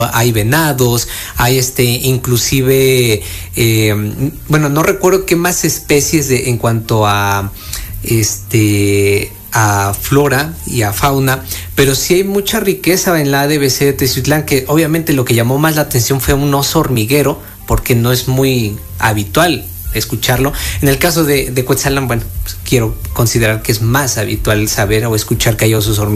hay venados, hay inclusive, bueno, no recuerdo qué más especies en cuanto a a flora y a fauna, pero sí hay mucha riqueza en la ADBC de Teciutlán, que obviamente lo que llamó más la atención fue un oso hormiguero, porque no es muy habitual escucharlo. En el caso de Cuetzalan, bueno, pues quiero considerar que es más habitual saber o escuchar que hay osos hormigueros.